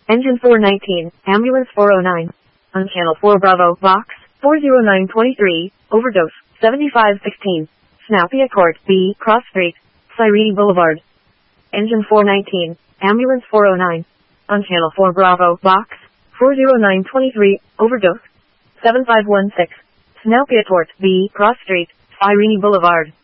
Engine 419, Ambulance 409. On Channel 4 Bravo, Box 40923, Overdose 7516. Snappy Court, B, Cross Street, Cyrene Boulevard. Engine 419, Ambulance 409. On Channel 4 Bravo, Box 40923, Overdose 7516. Snappy Court, B, Cross Street, Cyrene Boulevard.